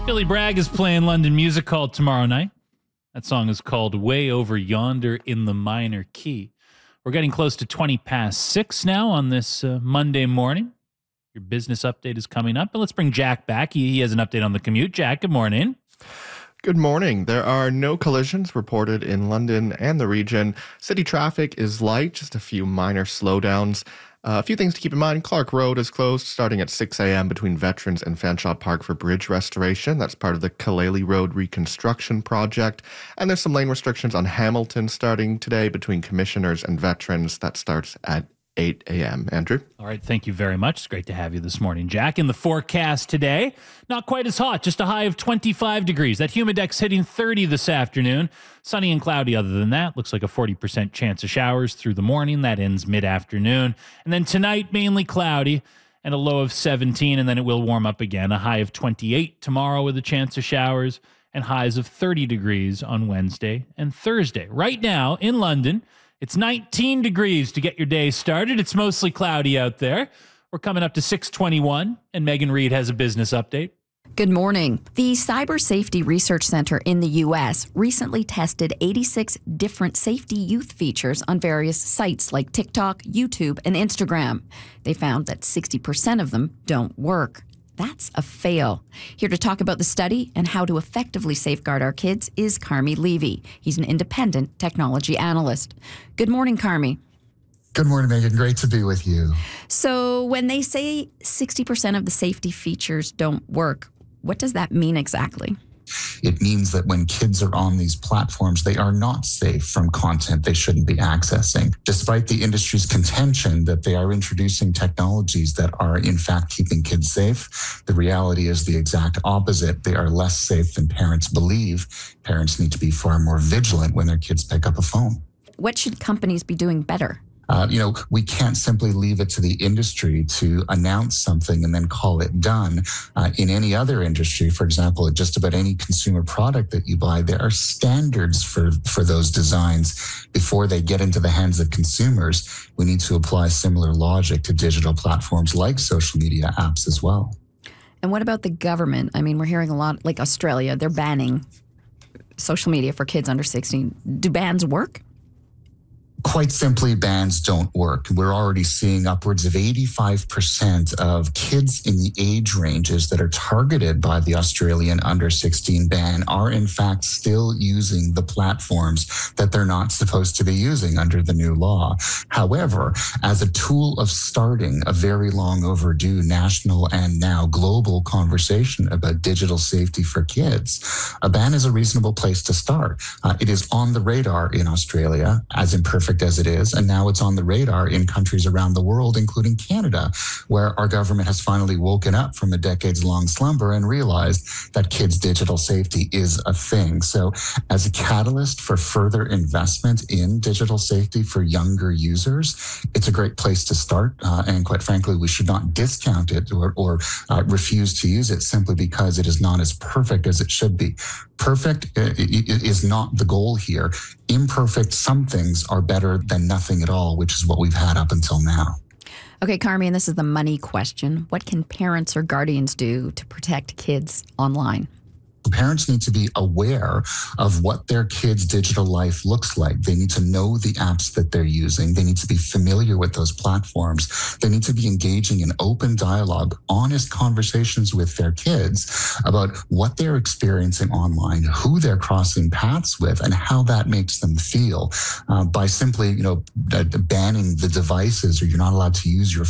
Billy Bragg is playing London Music Hall tomorrow night. That song is called Way Over Yonder in the Minor Key. We're getting close to 20 past 6 now on this Monday morning. Your business update is coming up. But let's bring Jack back. He has an update on the commute. Jack, good morning. Good morning. There are no collisions reported in London and the region. City traffic is light, just a few minor slowdowns. A few things to keep in mind. Clark Road is closed starting at 6 a.m. between Veterans and Fanshawe Park for bridge restoration. That's part of the Kaleli Road reconstruction project. And there's some lane restrictions on Hamilton starting today between Commissioners and Veterans. That starts at 8 a.m. Andrew? All right, thank you very much. It's great to have you this morning, Jack. In the forecast today, not quite as hot, just a high of 25 degrees. That humidex hitting 30 this afternoon. Sunny and cloudy other than that. Looks like a 40% chance of showers through the morning. That ends mid-afternoon. And then tonight, mainly cloudy and a low of 17, and then it will warm up again. A high of 28 tomorrow with a chance of showers and highs of 30 degrees on Wednesday and Thursday. Right now in London, it's 19 degrees to get your day started. It's mostly cloudy out there. We're coming up to 6:21, and Megan Reed has a business update. Good morning. The Cyber Safety Research Center in the U.S. recently tested 86 different safety youth features on various sites like TikTok, YouTube, and Instagram. They found that 60% of them don't work. That's a fail. Here to talk about the study and how to effectively safeguard our kids is Carmi Levy. He's an independent technology analyst. Good morning, Carmi. Good morning, Megan. Great to be with you. So when they say 60% of the safety features don't work, what does that mean exactly? It means that when kids are on these platforms, they are not safe from content they shouldn't be accessing. Despite the industry's contention that they are introducing technologies that are in fact keeping kids safe, the reality is the exact opposite. They are less safe than parents believe. Parents need to be far more vigilant when their kids pick up a phone. What should companies be doing better? We can't simply leave it to the industry to announce something and then call it done. In any other industry, for example, just about any consumer product that you buy, there are standards for those designs before they get into the hands of consumers. We need to apply similar logic to digital platforms like social media apps as well. And what about the government? I mean, we're hearing a lot, like Australia, they're banning social media for kids under 16. Do bans work? Quite simply, bans don't work. We're already seeing upwards of 85% of kids in the age ranges that are targeted by the Australian under 16 ban are in fact still using the platforms that they're not supposed to be using under the new law. However, as a tool of starting a very long overdue national and now global conversation about digital safety for kids, a ban is a reasonable place to start. It is on the radar in Australia, as imperfect as it is, and now it's on the radar in countries around the world, including Canada, where our government has finally woken up from a decades-long slumber and realized that kids' digital safety is a thing. So as a catalyst for further investment in digital safety for younger users, it's a great place to start, and quite frankly, we should not discount it or refuse to use it simply because it is not as perfect as it should be. Perfect is not the goal here. Imperfect, some things are better than nothing at all, which is what we've had up until now. Okay, Carmi, and this is the money question. What can parents or guardians do to protect kids online? Parents need to be aware of what their kids' digital life looks like. They need to know the apps that they're using. They need to be familiar with those platforms. They need to be engaging in open dialogue, honest conversations with their kids about what they're experiencing online, who they're crossing paths with, and how that makes them feel. By simply, banning the devices, or you're not allowed to use your